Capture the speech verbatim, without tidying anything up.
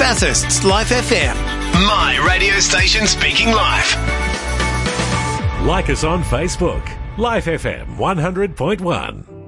Bathurst's Life F M. My radio station speaking live. Like us on Facebook. Life F M one hundred point one.